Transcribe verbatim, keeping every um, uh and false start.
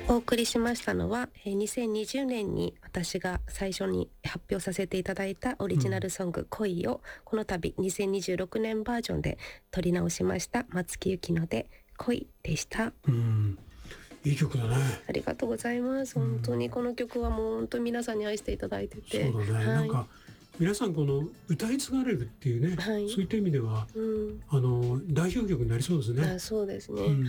お送りしましたのは、えーにせんにじゅうねんに私が最初に発表させていただいたオリジナルソング、うん、恋をこの度にせんにじゅうろくねんバージョンで撮り直しました松木由紀乃で恋でした。 うん、いい曲だね。 ありがとうございます。本当にこの曲はもう本当に皆さんに愛していただいてて、 そうだね、はい、なんか皆さんこの歌い継がれるっていうね、はい、そういった意味では、うん、あの代表曲になりそうですね。 あ、そうですね、 うん